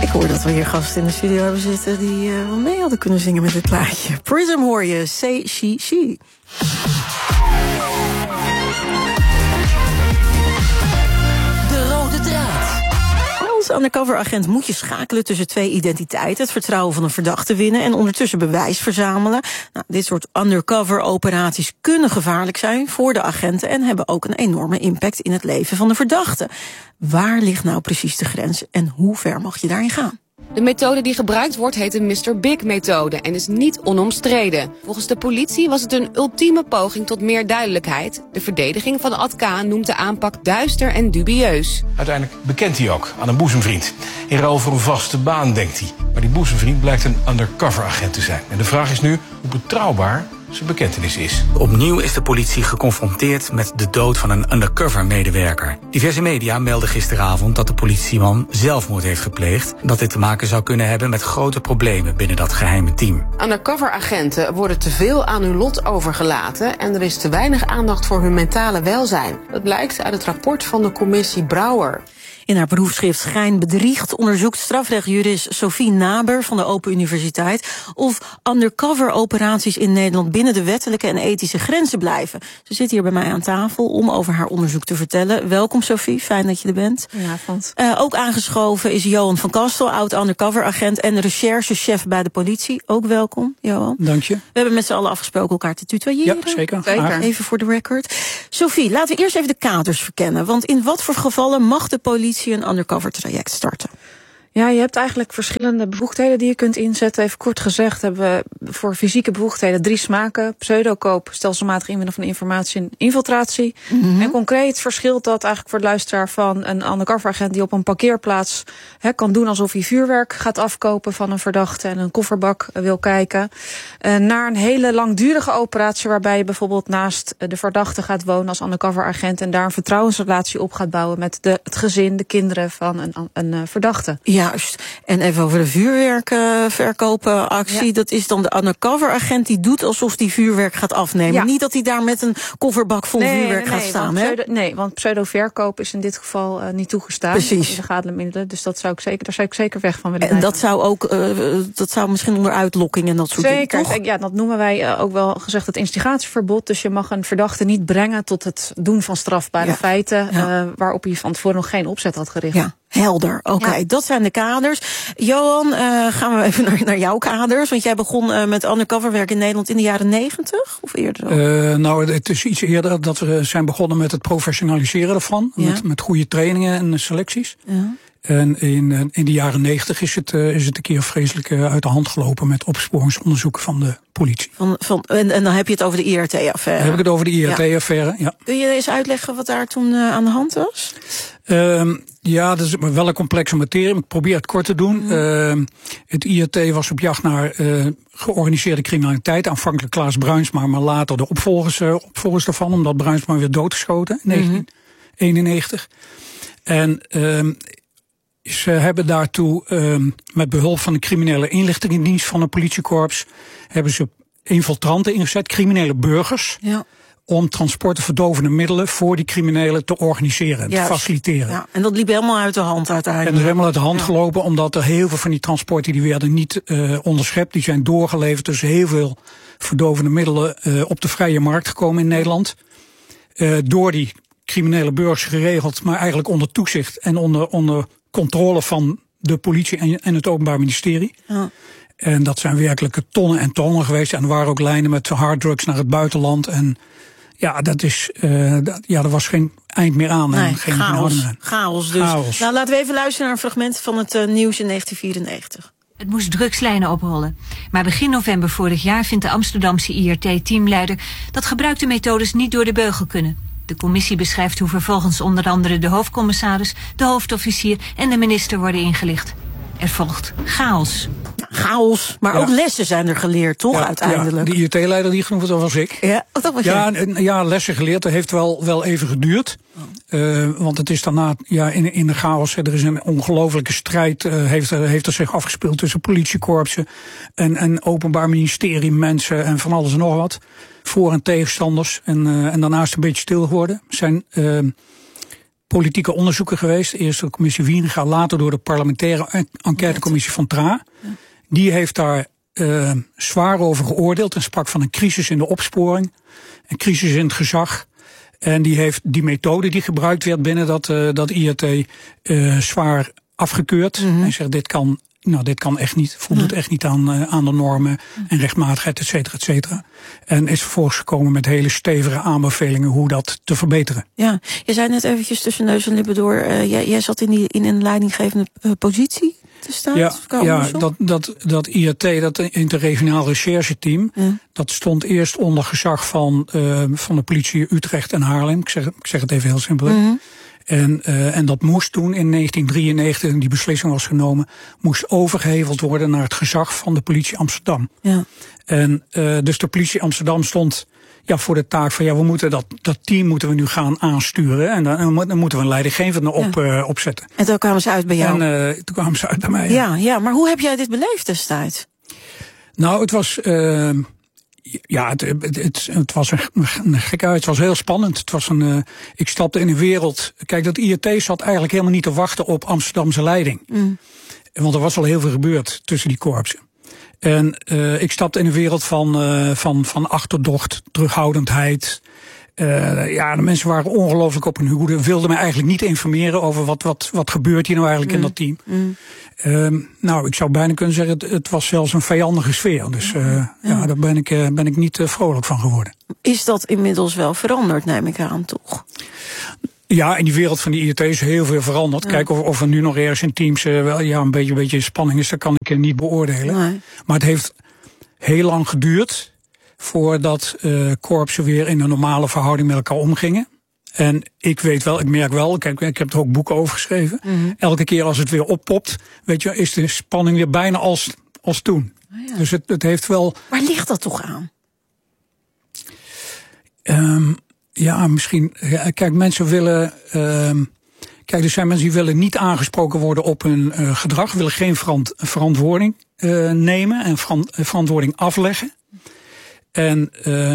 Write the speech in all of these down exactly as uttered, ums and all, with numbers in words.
Ik hoor dat we hier gasten in de studio hebben zitten die uh, wel mee hadden kunnen zingen met dit plaatje. Prism hoor je, Say She She. De rode draad. Als undercoveragent moet je schakelen tussen twee identiteiten, het vertrouwen van een verdachte winnen en ondertussen bewijs verzamelen. Nou, dit soort undercover-operaties kunnen gevaarlijk zijn voor de agenten en hebben ook een enorme impact in het leven van de verdachte. Waar ligt nou precies de grens en hoe ver mag je daarin gaan? De methode die gebruikt wordt heet de mister Big-methode en is niet onomstreden. Volgens de politie was het een ultieme poging tot meer duidelijkheid. De verdediging van Ad K. noemt de aanpak duister en dubieus. Uiteindelijk bekent hij ook aan een boezemvriend. In ruil voor een vaste baan, denkt hij. Maar die boezemvriend blijkt een undercover-agent te zijn. En de vraag is nu hoe betrouwbaar zijn bekentenis is. Opnieuw is de politie geconfronteerd met de dood van een undercover-medewerker. Diverse media melden gisteravond dat de politieman zelfmoord heeft gepleegd. Dat dit te maken zou kunnen hebben met grote problemen binnen dat geheime team. Undercover-agenten worden te veel aan hun lot overgelaten en er is te weinig aandacht voor hun mentale welzijn. Dat blijkt uit het rapport van de commissie Brouwer. In haar proefschrift Schijn bedriegt onderzoekt strafrechtjurist Sophie Naber van de Open Universiteit of undercover-operaties in Nederland binnen de wettelijke en ethische grenzen blijven. Ze zit hier bij mij aan tafel om over haar onderzoek te vertellen. Welkom Sophie, fijn dat je er bent. Goedenavond. Uh, ook aangeschoven is Johan van Kastel, oud-undercover-agent en recherchechef bij de politie. Ook welkom, Johan. Dank je. We hebben met z'n allen afgesproken elkaar te tutoyeren. Ja, zeker. zeker. Even voor de record. Sophie, laten we eerst even de kaders verkennen. Want in wat voor gevallen mag de politie een undercover traject starten? Ja, je hebt eigenlijk verschillende bevoegdheden die je kunt inzetten. Even kort gezegd hebben we voor fysieke bevoegdheden drie smaken. Pseudokoop, stelselmatig inwinnen van informatie en infiltratie. Mm-hmm. En concreet verschilt dat eigenlijk voor de luisteraar van een undercoveragent die op een parkeerplaats he, kan doen alsof hij vuurwerk gaat afkopen van een verdachte en een kofferbak wil kijken. Uh, naar een hele langdurige operatie waarbij je bijvoorbeeld naast de verdachte gaat wonen als undercoveragent en daar een vertrouwensrelatie op gaat bouwen met de, het gezin, de kinderen van een, een uh, verdachte. Juist. En even over de vuurwerkverkopenactie. Ja. Dat is dan de undercover-agent die doet alsof die vuurwerk gaat afnemen. Ja. Niet dat hij daar met een kofferbak vol nee, vuurwerk nee, gaat nee, staan. Want hè? Pseudo, nee, want pseudo-verkoop is in dit geval uh, niet toegestaan. Precies. Illegale middelen. Dus dat zou ik zeker, daar zou ik zeker weg van willen En blijven. dat zou ook, uh, dat zou misschien onder uitlokking en dat soort zeker, dingen, toch? Ja, dat noemen wij uh, ook wel gezegd het instigatieverbod. Dus je mag een verdachte niet brengen tot het doen van strafbare ja. feiten ja. Uh, waarop hij van tevoren nog geen opzet had gericht. Ja. Helder, oké, okay, ja. Dat zijn de kaders. Johan, uh, gaan we even naar, naar jouw kaders. Want jij begon uh, met undercoverwerk in Nederland in de jaren negentig of eerder? Uh, nou, het is iets eerder dat we zijn begonnen met het professionaliseren ervan. Ja. Met, met goede trainingen en selecties. Ja. En in, in de jaren negentig is het, uh, is het een keer vreselijk uh, uit de hand gelopen met opsporingsonderzoeken van de politie. Van, van, en, en dan heb je het over de I R T-affaire? Dan heb ik het over de I R T-affaire, ja. ja. Kun je eens uitleggen wat daar toen uh, aan de hand was? Uh, ja, dat is wel een complexe materie, maar ik probeer het kort te doen. Mm. Uh, het I R T was op jacht naar uh, georganiseerde criminaliteit. Aanvankelijk Klaas Bruinsma, maar later de opvolgers, uh, opvolgers daarvan, omdat Bruinsma weer doodgeschoten in mm-hmm. negentien eenennegentig. En uh, ze hebben daartoe uh, met behulp van de criminele inlichtingendienst van het politiekorps hebben ze infiltranten ingezet, criminele burgers. Ja. Om transporten verdovende middelen voor die criminelen te organiseren, te faciliteren. Ja, en dat liep helemaal uit de hand uiteindelijk. En dat is helemaal uit de hand ja. gelopen, omdat er heel veel van die transporten die werden niet uh, onderschept. Die zijn doorgeleverd, dus heel veel verdovende middelen uh, op de vrije markt gekomen in Nederland. Uh, door die criminele burgers geregeld, maar eigenlijk onder toezicht en onder, onder controle van de politie en, en het Openbaar Ministerie. Ja. En dat zijn werkelijke tonnen en tonnen geweest. En er waren ook lijnen met harddrugs naar het buitenland. En ja, dat is, uh, dat, ja, er was geen eind meer aan. Nee, en geen chaos. Chaos dus. Chaos. Nou, laten we even luisteren naar een fragment van het uh, nieuws in negentien vierennegentig. Het moest drugslijnen oprollen. Maar begin november vorig jaar vindt de Amsterdamse I R T-teamleider dat gebruikte methodes niet door de beugel kunnen. De commissie beschrijft hoe vervolgens onder andere de hoofdcommissaris, de hoofdofficier en de minister worden ingelicht. Er volgt chaos. Chaos, maar ja. ook lessen zijn er geleerd, toch, ja, uiteindelijk? Ja, de I R T-leider die genoemd, dat was ik. Ja, dat was ja, ja, lessen geleerd, dat heeft wel, wel even geduurd. Oh. Uh, want het is daarna, ja, in, in de chaos, er is een ongelofelijke strijd, uh, heeft, er, heeft er zich afgespeeld tussen politiekorpsen en, en openbaar ministerie, mensen en van alles en nog wat. Voor- en tegenstanders. En, uh, en daarna is het een beetje stil geworden. Zijn, uh, politieke onderzoeken geweest. Eerst door de commissie Wieringa, later door de parlementaire enquêtecommissie van T R A. Die heeft daar uh, zwaar over geoordeeld en sprak van een crisis in de opsporing. Een crisis in het gezag. En die heeft die methode die gebruikt werd binnen dat, uh, dat I R T uh, zwaar afgekeurd. Mm-hmm. En zegt dit kan, nou, dit kan echt niet, voldoet echt niet aan, uh, aan de normen en rechtmatigheid, et cetera, et cetera. En is vervolgens gekomen met hele stevige aanbevelingen hoe dat te verbeteren. Ja, je zei net eventjes tussen neus en lippen door, uh, jij, jij zat in, die, in een leidinggevende uh, positie te staan? Ja, ja dat, dat, dat I R T, dat interregionaal rechercheteam, ja. dat stond eerst onder gezag van, uh, van de politie Utrecht en Haarlem. Ik zeg, ik zeg het even heel simpel. Mm-hmm. En, uh, en dat moest toen in negentien drieënnegentig, en die beslissing was genomen, moest overgeheveld worden naar het gezag van de politie Amsterdam. Ja. En uh, dus de politie Amsterdam stond ja, voor de taak van ja, we moeten dat, dat team moeten we nu gaan aansturen. En dan, dan moeten we een leidinggevende op, ja. uh, opzetten. En toen kwamen ze uit bij jou. En uh, toen kwamen ze uit bij mij. Ja, ja, ja, maar hoe heb jij dit beleefd destijds? Nou, het was uh, ja, het, het, het, het was een, een gek uit. Het was heel spannend. Het was een, uh, ik stapte in een wereld. Kijk, dat I R T zat eigenlijk helemaal niet te wachten op Amsterdamse leiding. Mm. Want er was al heel veel gebeurd tussen die korpsen. En uh, ik stapte in een wereld van, uh, van, van achterdocht, terughoudendheid. Uh, ja, de mensen waren ongelooflijk op hun hoede. Wilden mij eigenlijk niet informeren over wat, wat, wat gebeurt hier nou eigenlijk mm. in dat team. Mm. Uh, nou, ik zou bijna kunnen zeggen, het, het was zelfs een vijandige sfeer. Dus uh, ja. ja, daar ben ik, uh, ben ik niet uh, vrolijk van geworden. Is dat inmiddels wel veranderd, neem ik aan, toch? Ja, in die wereld van die I R T is heel veel veranderd. Ja. Kijk of, of er nu nog ergens in teams uh, wel ja, een beetje, een beetje spanning is, dat kan ik uh, niet beoordelen. Nee. Maar het heeft heel lang geduurd voordat uh, korpsen weer in een normale verhouding met elkaar omgingen. En ik weet wel, ik merk wel, kijk, ik heb er ook boeken over geschreven. Mm-hmm. Elke keer als het weer oppopt, weet je, is de spanning weer bijna als, als toen. Oh ja. Dus het, het heeft wel. Waar ligt dat toch aan? Um, Ja, misschien. Kijk, mensen willen. Uh, kijk, er zijn mensen die willen niet aangesproken worden op hun uh, gedrag, willen geen verant, verantwoording uh, nemen en verant, verantwoording afleggen. En uh,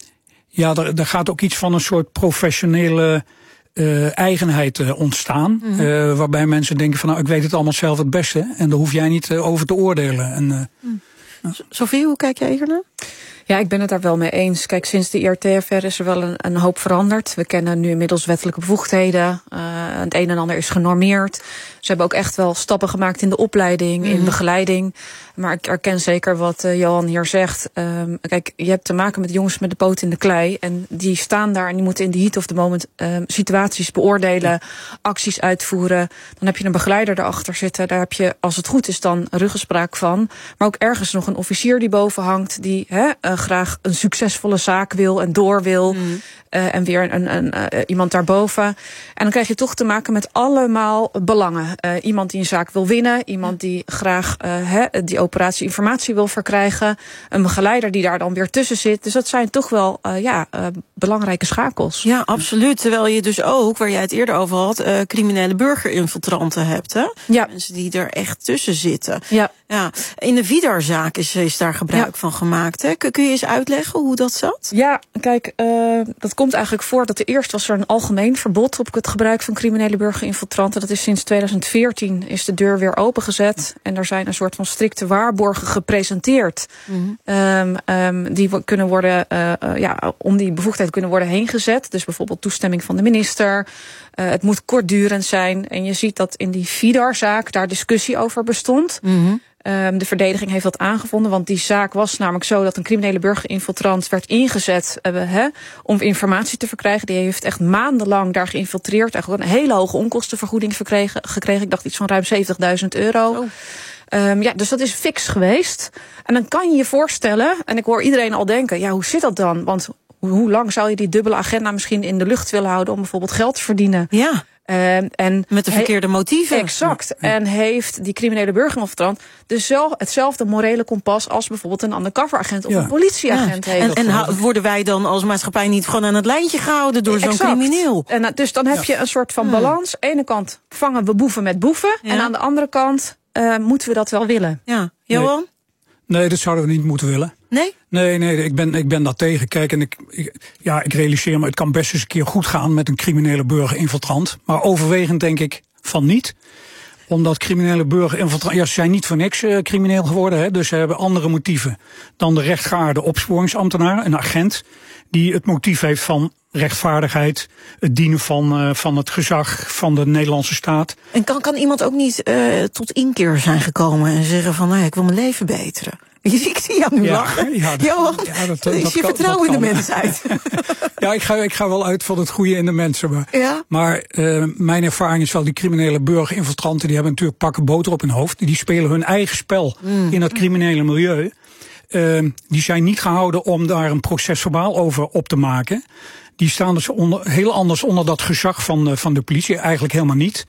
ja, er, er gaat ook iets van een soort professionele uh, eigenheid uh, ontstaan. Mm-hmm. Uh, waarbij mensen denken van, nou, ik weet het allemaal zelf het beste en daar hoef jij niet uh, over te oordelen. En, uh, mm. nou. Sophie, hoe kijk jij hiernaar? Ja, ik ben het daar wel mee eens. Kijk, sinds de I R T-affaire is er wel een, een hoop veranderd. We kennen nu inmiddels wettelijke bevoegdheden. Uh, het een en ander is genormeerd. Ze hebben ook echt wel stappen gemaakt in de opleiding, mm-hmm. in begeleiding. Maar ik herken zeker wat uh, Johan hier zegt. Um, kijk, je hebt te maken met jongens met de poot in de klei. En die staan daar en die moeten in de heat of the moment um, situaties beoordelen, acties uitvoeren. Dan heb je een begeleider erachter zitten. Daar heb je, als het goed is, dan ruggespraak van. Maar ook ergens nog een officier die boven hangt, die hè, uh, graag een succesvolle zaak wil en door wil. Mm. Uh, en weer een, een, uh, iemand daarboven. En dan krijg je toch te maken met allemaal belangen. Uh, iemand die een zaak wil winnen. Iemand die graag uh, he, die operatie informatie wil verkrijgen. Een begeleider die daar dan weer tussen zit. Dus dat zijn toch wel uh, ja, uh, belangrijke schakels. Ja, absoluut. Terwijl je dus ook, waar jij het eerder over had, uh, criminele burgerinfiltranten hebt. Hè? Ja. Mensen die er echt tussen zitten. Ja. Ja. In de Vidar-zaak is, is daar gebruik ja. van gemaakt. Hè? Kun je eens uitleggen hoe dat zat? Ja, kijk, uh, dat komt eigenlijk voor dat er eerst was er een algemeen verbod op het gebruik van criminele burgerinfiltranten. Dat is sinds tweeduizend veertien is de deur weer opengezet. En er zijn een soort van strikte waarborgen gepresenteerd. Mm-hmm. Um, um, die kunnen worden, uh, uh, ja, om die bevoegdheid kunnen worden heengezet. Dus bijvoorbeeld toestemming van de minister. Uh, het moet kortdurend zijn. En je ziet dat in die Vidar-zaak daar discussie over bestond. Mm-hmm. Um, de verdediging heeft dat aangevonden, want die zaak was namelijk zo dat een criminele burgerinfiltrant werd ingezet uh, he, om informatie te verkrijgen. Die heeft echt maandenlang daar geïnfiltreerd. Eigenlijk een hele hoge onkostenvergoeding verkregen, gekregen. Ik dacht iets van ruim zeventigduizend euro. Oh. Um, ja, dus dat is fix geweest. En dan kan je je voorstellen, en ik hoor iedereen al denken, ja, hoe zit dat dan? Want hoe lang zou je die dubbele agenda misschien in de lucht willen houden om bijvoorbeeld geld te verdienen? Ja. Uh, en met de verkeerde he- motieven. Exact. Ja. En heeft die criminele burgerinfiltrant dus zelf hetzelfde morele kompas als bijvoorbeeld een undercoveragent of ja. een politieagent ja. heeft. En, en ha- worden wij dan als maatschappij niet gewoon aan het lijntje gehouden door exact. zo'n crimineel? En, uh, dus dan heb je een soort van balans. Aan de ene kant vangen we boeven met boeven. Ja. En aan de andere kant uh, moeten we dat wel willen. Ja. Johan? Nee. nee, dat zouden we niet moeten willen. Nee? Nee, nee, ik ben, ik ben daar tegen. Kijk, en ik, ik, ja, ik realiseer me, het kan best eens een keer goed gaan met een criminele burgerinfiltrant. Maar overwegend denk ik van niet. Omdat criminele burgerinfiltranten, ja, ze zijn niet voor niks uh, crimineel geworden. Hè, dus ze hebben andere motieven dan de rechtvaardige opsporingsambtenaar, een agent, die het motief heeft van rechtvaardigheid, het dienen van, uh, van het gezag van de Nederlandse staat. En kan, kan iemand ook niet uh, tot inkeer zijn gekomen en zeggen van, nou, ik wil mijn leven beteren? Ik zie jou nu ja, lachen. Ja, dat, Johan, ja, dat, is dat je kan, vertrouwen in de kan. mensheid? Ja, ik ga, ik ga wel uit van het goede in de mensen. Maar, ja? maar uh, mijn ervaring is wel, die criminele burgerinfiltranten, die hebben natuurlijk pakken boter op hun hoofd. Die spelen hun eigen spel mm. in dat criminele milieu. Uh, die zijn niet gehouden om daar een procesverbaal over op te maken. Die staan dus onder, heel anders onder dat gezag van, uh, van de politie. Eigenlijk helemaal niet.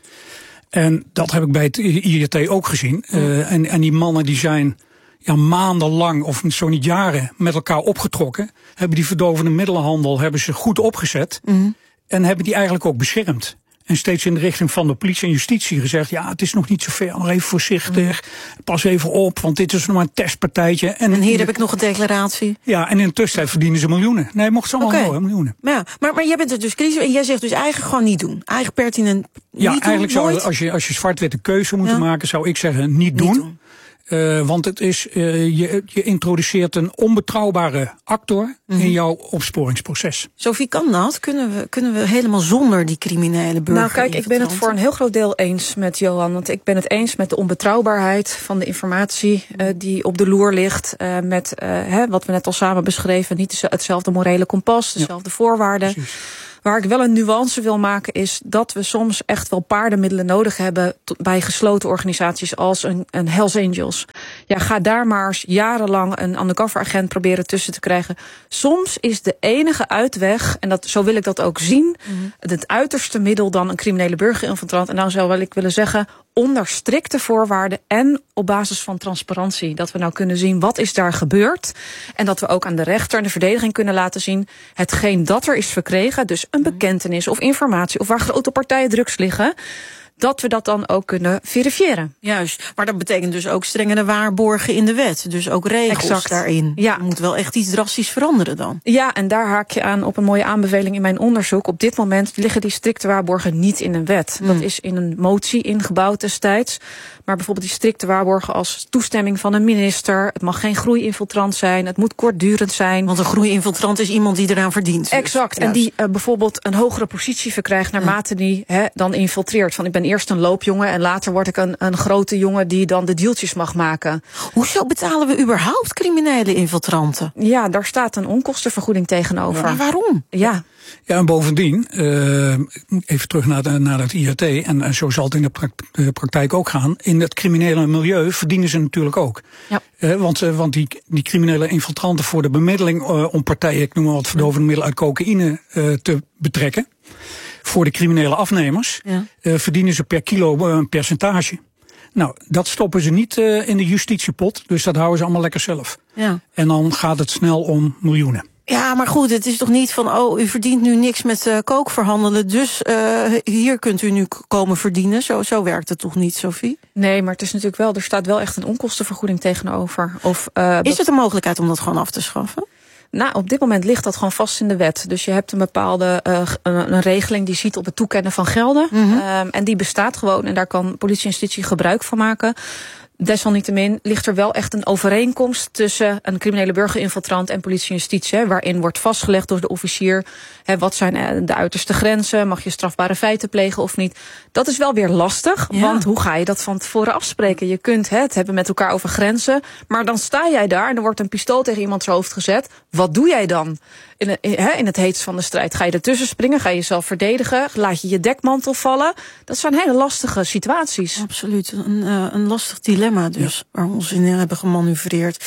En dat heb ik bij het I R T ook gezien. Mm. Uh, en, en die mannen die zijn ja, maandenlang, of zo niet jaren, met elkaar opgetrokken. Hebben die verdovende middelenhandel hebben ze goed opgezet. Mm. En hebben die eigenlijk ook beschermd. En steeds in de richting van de politie en justitie gezegd, ja, het is nog niet zo ver, nog even voorzichtig. Mm. Pas even op, want dit is nog maar een testpartijtje. En, en hier heb ik nog een declaratie. Ja, en in de tussentijd verdienen ze miljoenen. Nee, mocht ze allemaal okay. houden, miljoenen. Ja, maar, maar jij bent er dus crisis en jij zegt dus eigenlijk gewoon niet doen. Eigenlijk pertinent niet ja, doen, eigenlijk zou, nooit. als je, als je zwart-witte keuze moet ja. maken, zou ik zeggen niet, niet doen. doen. Uh, want het is, uh, je, je introduceert een onbetrouwbare actor mm-hmm. in jouw opsporingsproces. Sophie, kan dat? Kunnen we, kunnen we helemaal zonder die criminele burger? Nou kijk, ik ben het voor een heel groot deel eens met Johan. Want ik ben het eens met de onbetrouwbaarheid van de informatie uh, die op de loer ligt. Uh, met uh, hè, wat we net al samen beschreven. Niet hetzelfde morele kompas, dezelfde ja. voorwaarden. Precies. Waar ik wel een nuance wil maken is dat we soms echt wel paardenmiddelen nodig hebben bij gesloten organisaties als een, een Hells Angels. Ja, ga daar maar eens jarenlang een undercover agent proberen tussen te krijgen. Soms is de enige uitweg, en dat, zo wil ik dat ook zien, mm-hmm. het uiterste middel dan een criminele burgerinfiltrant. En dan zou wel ik willen zeggen, onder strikte voorwaarden en op basis van transparantie. Dat we nou kunnen zien wat is daar gebeurd. En dat we ook aan de rechter en de verdediging kunnen laten zien hetgeen dat er is verkregen, dus een bekentenis of informatie of waar grote partijen drugs liggen, dat we dat dan ook kunnen verifiëren. Juist, maar dat betekent dus ook strengere waarborgen in de wet. Dus ook regels exact. Daarin. Ja. Er moet wel echt iets drastisch veranderen dan. Ja, en daar haak je aan op een mooie aanbeveling in mijn onderzoek. Op dit moment liggen die strikte waarborgen niet in een wet. Hmm. Dat is in een motie ingebouwd destijds. Maar bijvoorbeeld die strikte waarborgen als toestemming van een minister. Het mag geen groeiinfiltrant zijn. Het moet kortdurend zijn. Want een groeiinfiltrant is iemand die eraan verdient. Dus. Exact. Juist. En die uh, bijvoorbeeld een hogere positie verkrijgt naarmate ja. die he, dan infiltreert. Van ik ben eerst een loopjongen en later word ik een, een grote jongen die dan de deeltjes mag maken. Hoezo betalen we überhaupt criminele infiltranten? Ja, daar staat een onkostenvergoeding tegenover. Maar waarom? Ja. Ja, en bovendien, uh, even terug naar, de, naar het I R T, en, en zo zal het in de, pra- de praktijk ook gaan. In het criminele milieu verdienen ze natuurlijk ook. Ja. Uh, want uh, want die, die criminele infiltranten voor de bemiddeling uh, om partijen, ik noem maar wat, verdovende middelen uit cocaïne uh, te betrekken, voor de criminele afnemers, ja. uh, verdienen ze per kilo uh, een percentage. Nou, dat stoppen ze niet uh, in de justitiepot, dus dat houden ze allemaal lekker zelf. Ja. En dan gaat het snel om miljoenen. Ja, maar goed, het is toch niet van, oh, u verdient nu niks met uh, kook verhandelen, dus uh, hier kunt u nu komen verdienen. Zo, zo werkt het toch niet, Sophie? Nee, maar het is natuurlijk wel, er staat wel echt een onkostenvergoeding tegenover. Of, uh, is het een mogelijkheid om dat gewoon af te schaffen? Nou, op dit moment ligt dat gewoon vast in de wet. Dus je hebt een bepaalde uh, een, een regeling die ziet op het toekennen van gelden. Mm-hmm. Um, en die bestaat gewoon en daar kan politie en justitie gebruik van maken. Desalniettemin ligt er wel echt een overeenkomst tussen een criminele burgerinfiltrant en politie en justitie, hè, waarin wordt vastgelegd door de officier, hè, wat zijn de uiterste grenzen, mag je strafbare feiten plegen of niet. Dat is wel weer lastig, ja. Want hoe ga je dat van tevoren afspreken? Je kunt hè, het hebben met elkaar over grenzen, maar dan sta jij daar en er wordt een pistool tegen iemands hoofd gezet. Wat doe jij dan? In, hè, in het heetst van de strijd. Ga je ertussen springen? Ga je jezelf verdedigen? Laat je je dekmantel vallen? Dat zijn hele lastige situaties. Absoluut. Een, uh, een lastig dilemma dus, ja. Waar we ons in hebben gemanoeuvreerd.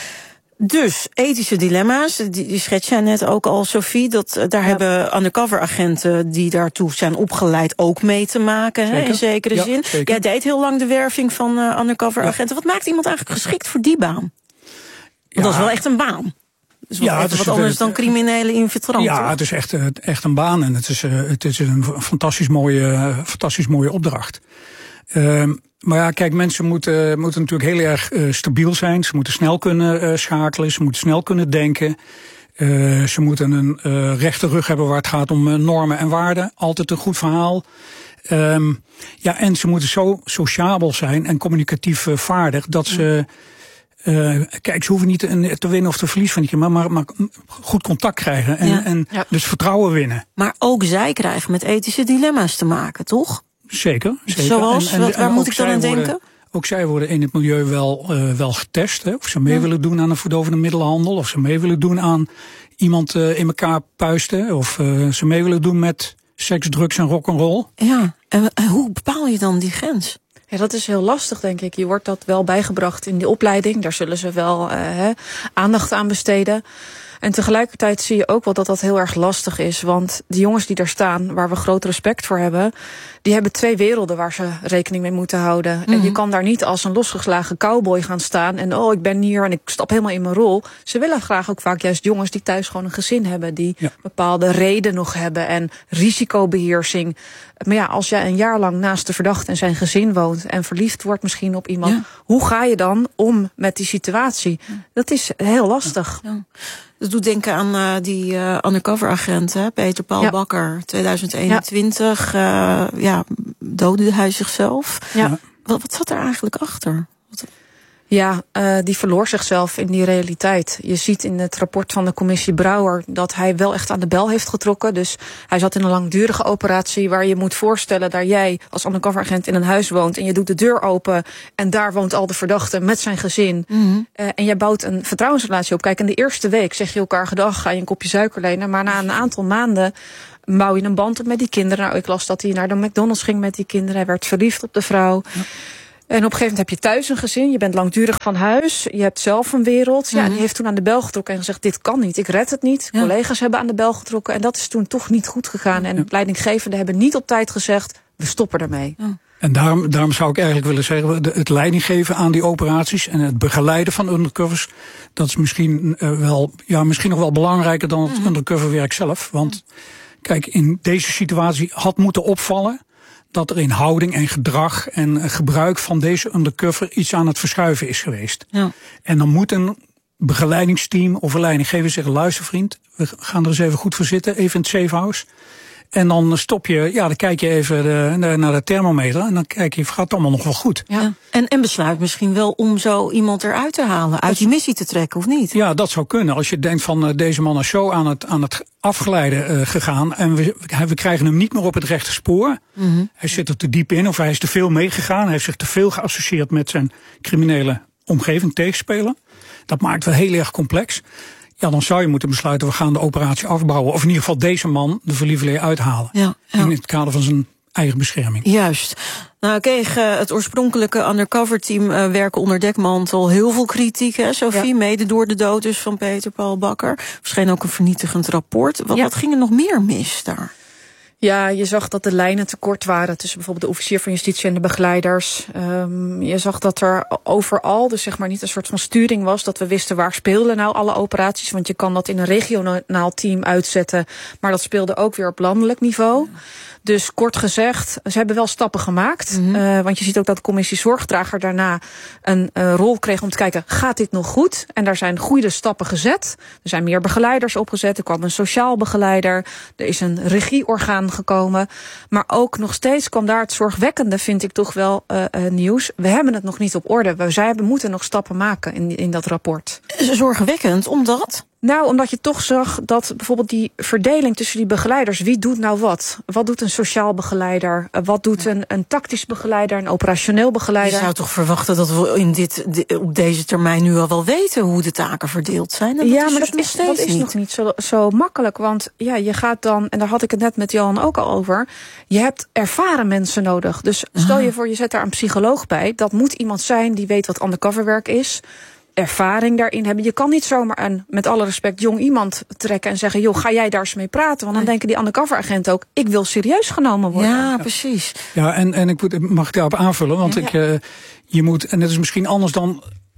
Dus, ethische dilemma's, die, die schets jij net ook al, Sophie. Dat, uh, daar ja. hebben undercover agenten die daartoe zijn opgeleid ook mee te maken, hè, in zekere ja, zin. Zeker. Jij deed heel lang de werving van uh, undercover ja. agenten. Wat maakt iemand eigenlijk geschikt voor die baan? Want ja. dat is wel echt een baan. Dus wat, ja, het is wat anders het, dan criminele infiltranten. Ja, het is echt, echt een baan en het is, het is een fantastisch mooie, fantastisch mooie opdracht. Um, maar ja, kijk, mensen moeten, moeten natuurlijk heel erg uh, stabiel zijn. Ze moeten snel kunnen uh, schakelen, ze moeten snel kunnen denken. Uh, ze moeten een uh, rechte rug hebben waar het gaat om uh, normen en waarden. Altijd een goed verhaal. Um, ja, en ze moeten zo sociabel zijn en communicatief uh, vaardig dat ze... Uh, kijk, ze hoeven niet te, te winnen of te verliezen van die keer, maar, maar, maar goed contact krijgen en, ja. en ja. dus vertrouwen winnen. Maar ook zij krijgen met ethische dilemma's te maken, toch? Zeker. zeker. Zoals? En, en, waar en moet ik dan aan denken? Worden, ook zij worden in het milieu wel, uh, wel getest. Hè? Of ze mee ja. willen doen aan een verdovende middelenhandel. Of ze mee willen doen aan iemand uh, in elkaar puisten. Of uh, ze mee willen doen met seks, drugs en rock'n'roll. Ja, en, en hoe bepaal je dan die grens? Ja, dat is heel lastig, denk ik. Je wordt dat wel bijgebracht in de opleiding. Daar zullen ze wel uh, hè, aandacht aan besteden. En tegelijkertijd zie je ook wel dat dat heel erg lastig is. Want de jongens die daar staan, waar we groot respect voor hebben, die hebben twee werelden waar ze rekening mee moeten houden. Mm-hmm. En je kan daar niet als een losgeslagen cowboy gaan staan en oh, ik ben hier en ik stap helemaal in mijn rol. Ze willen graag ook vaak juist jongens die thuis gewoon een gezin hebben, die ja. bepaalde reden nog hebben en risicobeheersing. Maar ja, als jij een jaar lang naast de verdachte en zijn gezin woont en verliefd wordt misschien op iemand, ja. hoe ga je dan om met die situatie? Ja. Dat is heel lastig. Ja. Ja. Dat doet denken aan uh, die uh, undercover agent, hè? Peter Paul ja. Bakker, tweeduizend eenentwintig. Ja, uh, ja doodde hij zichzelf. Ja. Wat, wat zat er eigenlijk achter? Wat... Ja, uh, die verloor zichzelf in die realiteit. Je ziet in het rapport van de commissie Brouwer dat hij wel echt aan de bel heeft getrokken. Dus hij zat in een langdurige operatie waar je moet voorstellen dat jij als undercoveragent in een huis woont en je doet de deur open en daar woont al de verdachte met zijn gezin. Mm-hmm. Uh, en jij bouwt een vertrouwensrelatie op. Kijk, in de eerste week zeg je elkaar gedag, ga je een kopje suiker lenen, maar na een aantal maanden bouw je een band op met die kinderen. Nou, ik las dat hij naar de McDonald's ging met die kinderen. Hij werd verliefd op de vrouw. Ja. En op een gegeven moment heb je thuis een gezin, je bent langdurig van huis, je hebt zelf een wereld. Ja, mm-hmm. Die heeft toen aan de bel getrokken en gezegd, dit kan niet, ik red het niet. Ja. Collega's hebben aan de bel getrokken en dat is toen toch niet goed gegaan. En ja. leidinggevenden hebben niet op tijd gezegd, we stoppen ermee. Ja. En daarom, daarom zou ik eigenlijk willen zeggen, het leiding geven aan die operaties en het begeleiden van undercovers, dat is misschien, uh, wel, ja, misschien nog wel belangrijker dan het mm-hmm. undercoverwerk zelf. Want kijk, in deze situatie had moeten opvallen dat er in houding en gedrag en gebruik van deze undercover iets aan het verschuiven is geweest. Ja. En dan moet een begeleidingsteam of een leidinggever zeggen, luister vriend, we gaan er eens even goed voor zitten, even in het safe house. En dan stop je, ja, dan kijk je even de, naar de thermometer en dan kijk je, gaat het allemaal nog wel goed. Ja. En, en besluit misschien wel om zo iemand eruit te halen, uit die missie te trekken, of niet? Ja, dat zou kunnen. Als je denkt van, uh, deze man is zo aan het, aan het afgeleiden uh, gegaan en we, we krijgen hem niet meer op het rechte spoor. Mm-hmm. Hij zit er te diep in of hij is te veel meegegaan. Hij heeft zich te veel geassocieerd met zijn criminele omgeving, tegenspeler. Dat maakt het heel erg complex. Ja, dan zou je moeten besluiten, we gaan de operatie afbouwen. Of in ieder geval deze man de verlieveling uithalen. Ja, ja. In het kader van zijn eigen bescherming. Juist. Nou kreeg uh, het oorspronkelijke undercover team uh, werken onder dekmantel heel veel kritiek, hè, Sophie, ja. mede door de dood dus van Peter Paul Bakker. Verscheen ook een vernietigend rapport. Wat, ja. wat ging er nog meer mis daar? Ja, je zag dat de lijnen te kort waren tussen bijvoorbeeld de officier van justitie en de begeleiders. Um, je zag dat er overal, dus zeg maar niet een soort van sturing was, dat we wisten waar speelden nou alle operaties. Want je kan dat in een regionaal team uitzetten, maar dat speelde ook weer op landelijk niveau. Ja. Dus kort gezegd, ze hebben wel stappen gemaakt. Mm-hmm. Uh, want je ziet ook dat de commissie Zorgdrager daarna een uh, rol kreeg om te kijken, gaat dit nog goed? En daar zijn goede stappen gezet. Er zijn meer begeleiders opgezet. Er kwam een sociaal begeleider. Er is een regieorgaan gekomen. Maar ook nog steeds kwam daar het zorgwekkende, vind ik toch wel uh, uh, nieuws. We hebben het nog niet op orde. We, zij, we moeten nog stappen maken in, in dat rapport. Zorgwekkend, omdat? Nou, omdat je toch zag dat bijvoorbeeld die verdeling tussen die begeleiders, wie doet nou wat? Wat doet een sociaal begeleider? Wat doet een, een tactisch begeleider, een operationeel begeleider? Je zou toch verwachten dat we in dit, op deze termijn nu al wel weten hoe de taken verdeeld zijn? En dat ja, is maar dus dat, is, dat is niet. nog niet zo, zo makkelijk. Want ja, je gaat dan, en daar had ik het net met Johan ook al over, je hebt ervaren mensen nodig. Dus stel je voor, je zet daar een psycholoog bij. Dat moet iemand zijn die weet wat undercoverwerk is, ervaring daarin hebben. Je kan niet zomaar een, met alle respect, jong iemand trekken en zeggen, joh, ga jij daar eens mee praten? Want dan denken die undercover-agenten ook, ik wil serieus genomen worden. Ja, precies. Ja, en, en ik moet, mag ik daarop aanvullen? Want ja. ik, uh, je moet, en dat is misschien anders dan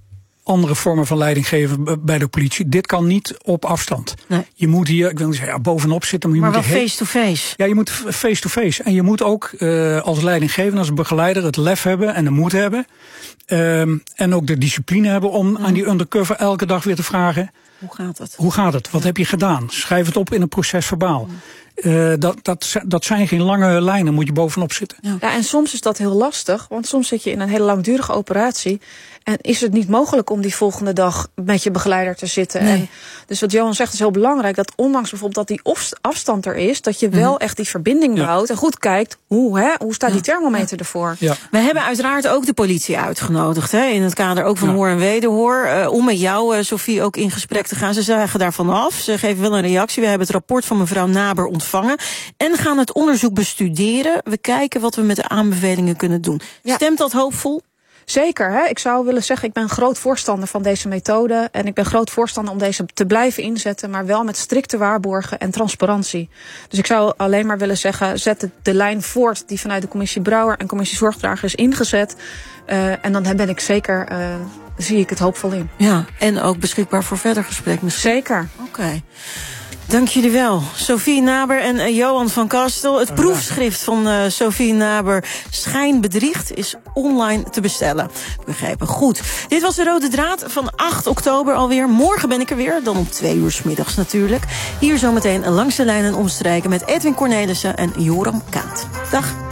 andere vormen van leiding geven bij de politie. Dit kan niet op afstand. Nee. Je moet hier, ik wil niet zeggen, ja, bovenop zitten. Maar, je maar moet wel face-to-face. Ja, je moet face-to-face. En je moet ook uh, als leidinggevende, als begeleider het lef hebben en de moed hebben. Um, en ook de discipline hebben om mm. aan die undercover elke dag weer te vragen. Hoe gaat het? Hoe gaat het? Wat heb je gedaan? Schrijf het op in een proces verbaal. Mm. Uh, dat, dat, dat zijn geen lange lijnen, moet je bovenop zitten. Ja. ja, en soms is dat heel lastig, want soms zit je in een hele langdurige operatie en is het niet mogelijk om die volgende dag met je begeleider te zitten. Nee. En dus wat Johan zegt is heel belangrijk, dat ondanks bijvoorbeeld dat die afstand er is, dat je wel echt die verbinding ja. behoudt en goed kijkt, hoe, hè, hoe staat die thermometer ja. ervoor? Ja. We hebben uiteraard ook de politie uitgenodigd, hè, in het kader ook van ja. hoor en wederhoor, uh, om met jou, uh, Sophie, ook in gesprek te gaan. Ze zagen daarvan af, ze geven wel een reactie. We hebben het rapport van mevrouw Naber ontvangen en gaan het onderzoek bestuderen. We kijken wat we met de aanbevelingen kunnen doen. Ja. Stemt dat hoopvol? Zeker, hè? Ik zou willen zeggen, ik ben groot voorstander van deze methode. En ik ben groot voorstander om deze te blijven inzetten, maar wel met strikte waarborgen en transparantie. Dus ik zou alleen maar willen zeggen, zet de, de lijn voort die vanuit de commissie Brouwer en commissie Zorgdrager is ingezet. Uh, en dan ben ik zeker, uh, zie ik het hoopvol in. Ja, en ook beschikbaar voor verder gesprek misschien. Zeker. Oké. Okay. Dank jullie wel. Sophie Naber en uh, Johan van Kastel. Het proefschrift van uh, Sophie Naber, Schijnbedriegt, is online te bestellen. Begrepen. Goed. Dit was de Rode Draad van acht oktober alweer. Morgen ben ik er weer, dan om twee uur 's middags natuurlijk. Hier zometeen langs de lijn en omstreken met Edwin Cornelissen en Joram Kaat. Dag.